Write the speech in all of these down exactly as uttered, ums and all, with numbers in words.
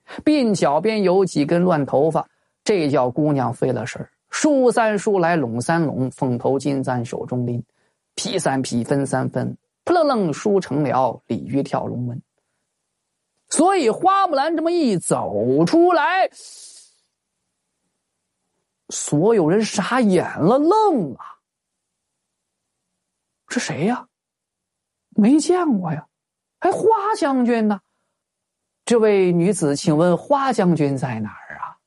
鬓角边有几根乱头发，这叫姑娘费了事儿。梳三梳来拢三拢，凤头金簪手中拎，劈三劈分三分，扑棱棱梳成了鲤鱼跳龙门。所以花木兰这么一走出来，所有人傻眼了，愣了。这谁呀？没见过呀，还花将军呢？这位女子，请问花将军在哪儿啊？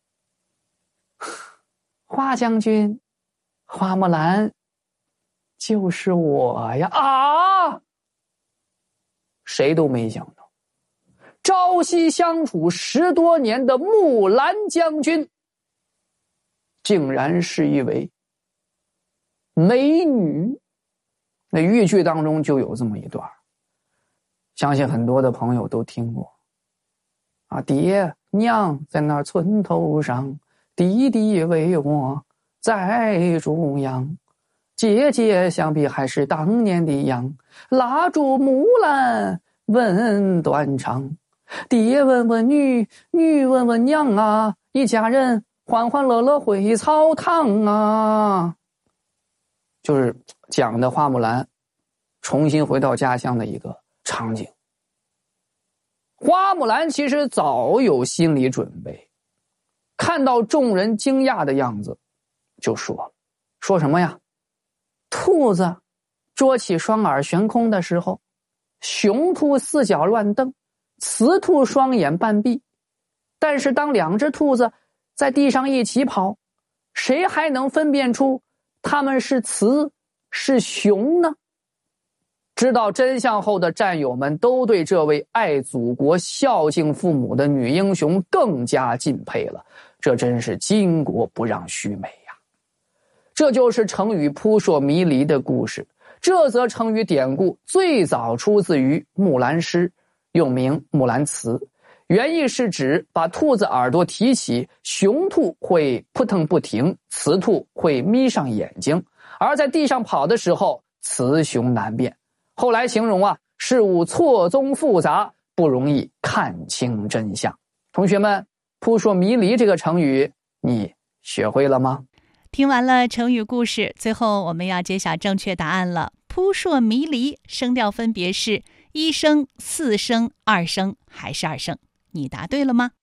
花将军，花木兰，就是我呀！啊！谁都没想到，朝夕相处十多年的木兰将军，竟然是一位美女。那豫剧当中就有这么一段，相信很多的朋友都听过。啊，爹娘在那村头上，弟弟为我在中央，姐姐想必还是当年的样，拉住木兰问断肠。爹问问女，女问问娘啊，一家人欢欢乐乐回草堂啊。就是讲的花木兰重新回到家乡的一个场景。花木兰其实早有心理准备，看到众人惊讶的样子，就说了，说什么呀？兔子捉起双耳悬空的时候，雄兔四脚乱蹬，雌兔双眼半闭。但是当两只兔子在地上一起跑，谁还能分辨出它们是雌是雄呢？知道真相后的战友们都对这位爱祖国孝敬父母的女英雄更加敬佩了，这真是巾帼不让须眉呀。这就是成语扑朔迷离的故事。这则成语典故最早出自于木兰诗，又名木兰辞，原意是指把兔子耳朵提起，雄兔会扑腾不停，雌兔会眯上眼睛，而在地上跑的时候雌雄难辨。后来形容啊，事物错综复杂，不容易看清真相。同学们，扑朔迷离这个成语你学会了吗？ 听完了成语故事，最后我们要揭晓正确答案了。扑朔迷离声调分别是一声、四声、二声还是二声？你答对了吗？